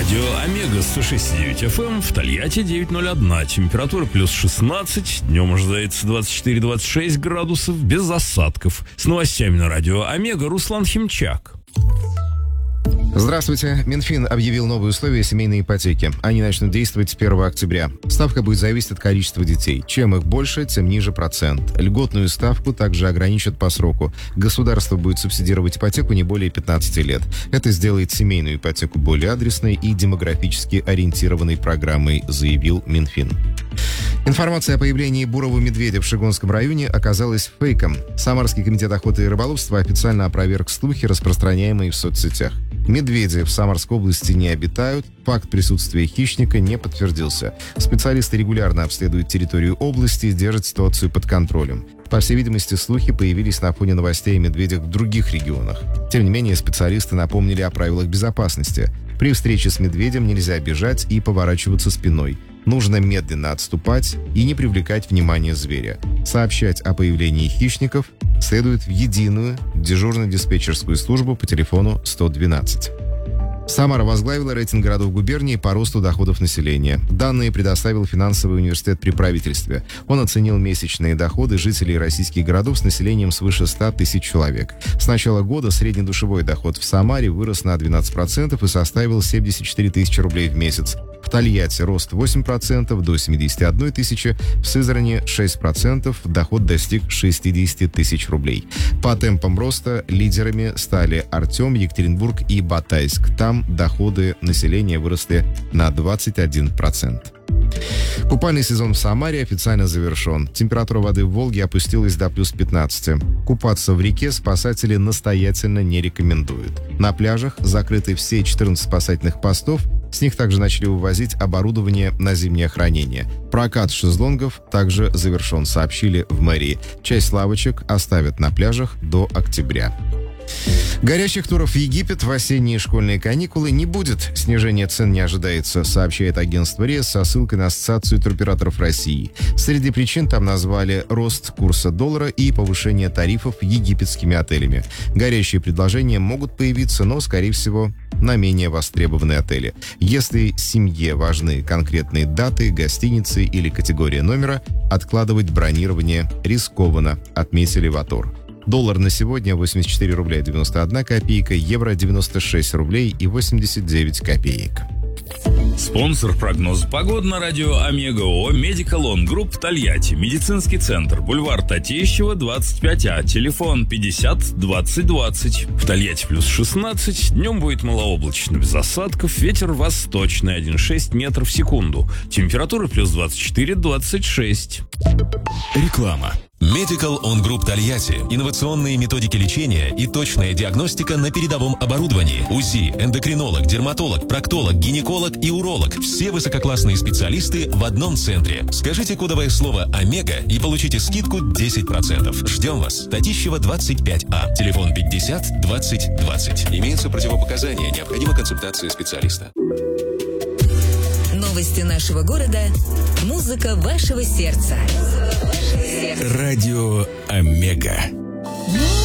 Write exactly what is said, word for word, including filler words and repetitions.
Радио Омега сто шесть и девять эф эм, в Тольятти девять ноль один. Температура плюс шестнадцать, днем ожидается двадцать четыре - двадцать шесть градусов, без осадков. С новостями на Радио Омега Руслан Химчак. Здравствуйте. Минфин объявил новые условия семейной ипотеки. Они начнут действовать с первого октября. Ставка будет зависеть от количества детей. Чем их больше, тем ниже процент. Льготную ставку также ограничат по сроку. Государство будет субсидировать ипотеку не более пятнадцати лет. Это сделает семейную ипотеку более адресной и демографически ориентированной программой, заявил Минфин. Информация о появлении бурого медведя в Шигонском районе оказалась фейком. Самарский комитет охоты и рыболовства официально опроверг слухи, распространяемые в соцсетях. Медведи в Самарской области не обитают, факт присутствия хищника не подтвердился. Специалисты регулярно обследуют территорию области и держат ситуацию под контролем. По всей видимости, слухи появились на фоне новостей о медведях в других регионах. Тем не менее, специалисты напомнили о правилах безопасности. При встрече с медведем нельзя бежать и поворачиваться спиной. Нужно медленно отступать и не привлекать внимание зверя. Сообщать о появлении хищников следует в единую дежурно-диспетчерскую службу по телефону сто двенадцать. Самара возглавила рейтинг городов губернии по росту доходов населения. Данные предоставил финансовый университет при правительстве. Он оценил месячные доходы жителей российских городов с населением свыше ста тысяч человек. С начала года среднедушевой доход в Самаре вырос на двенадцать процентов и составил семьдесят четыре тысячи рублей в месяц. В Тольятти рост восемь процентов до семидесяти одной тысячи, в Сызрани шесть процентов, доход достиг шестидесяти тысяч рублей. По темпам роста лидерами стали Артем, Екатеринбург и Батайск. Там доходы населения выросли на двадцать один процент. Купальный сезон в Самаре официально завершен. Температура воды в Волге опустилась до плюс пятнадцати. Купаться в реке спасатели настоятельно не рекомендуют. На пляжах закрыты все четырнадцать спасательных постов. С них также начали вывозить оборудование на зимнее хранение. Прокат шезлонгов также завершен, сообщили в мэрии. Часть лавочек оставят на пляжах до октября. Горячих туров в Египет в осенние школьные каникулы не будет. Снижение цен не ожидается, сообщает агентство РИА со ссылкой на Ассоциацию туроператоров России. Среди причин там назвали рост курса доллара и повышение тарифов египетскими отелями. Горящие предложения могут появиться, но, скорее всего, на менее востребованные отели. Если семье важны конкретные даты, гостиницы или категория номера, откладывать бронирование рискованно, отметили в Атор. Доллар на сегодня восемьдесят четыре рубля девяносто одна копейка, евро девяносто шесть рублей и восемьдесят девять копеек. Спонсор прогноза погоды на Радио Омега ООО «Медикал Он Групп» Тольятти. Медицинский центр. Бульвар Татищева, двадцать пять А. Телефон пятьдесят двадцать двадцать. В Тольятти плюс шестнадцать. Днем будет малооблачно, без осадков. Ветер восточный, один целых шесть десятых метра в секунду. Температура плюс двадцать четыре - двадцать шесть. Реклама. Medical On Group Тольятти. Инновационные методики лечения и точная диагностика на передовом оборудовании. УЗИ, эндокринолог, дерматолог, проктолог, гинеколог и уролог. Все высококлассные специалисты в одном центре. Скажите кодовое слово «Омега» и получите скидку десять процентов. Ждем вас. Татищева, двадцать пять А. Телефон пятьдесят двадцать двадцать. Имеются противопоказания. Необходима консультация специалиста. Новости нашего города. Музыка вашего сердца. Радио Омега.